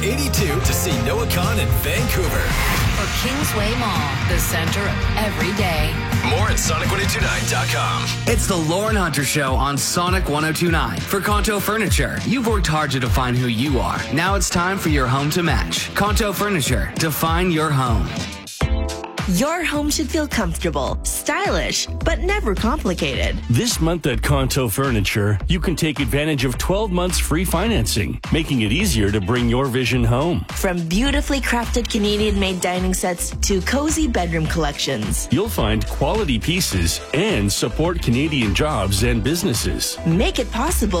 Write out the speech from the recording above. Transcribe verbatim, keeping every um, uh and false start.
eighty-two to see Noah Khan in Vancouver. For Kingsway Mall, the center of every day. More at Sonic ten twenty-nine dot com. It's the Lauren Hunter Show on Sonic ten twenty-nine. For Kanto Furniture, you've worked hard to define who you are. Now it's time for your home to match. Kanto Furniture, define your home. Your home should feel comfortable, stylish, but never complicated. This month at Kanto Furniture, you can take advantage of twelve months free financing, making it easier to bring your vision home. From beautifully crafted Canadian-made dining sets to cozy bedroom collections. You'll find quality pieces and support Canadian jobs and businesses. Make it possible